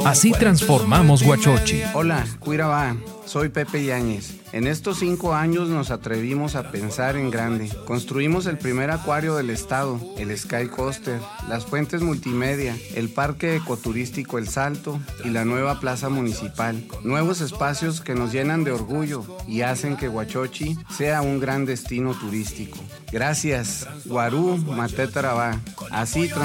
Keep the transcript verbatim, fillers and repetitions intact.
Así transformamos Huachochi. Hola, Cuirabá, soy Pepe Yáñez. En estos cinco años nos atrevimos a pensar en grande. Construimos el primer acuario del estado, el Sky Coaster, las fuentes multimedia, el parque ecoturístico El Salto y la nueva plaza municipal. Nuevos espacios que nos llenan de orgullo y hacen que Huachochi sea un gran destino turístico. Gracias, Guarú Matetarabá. Así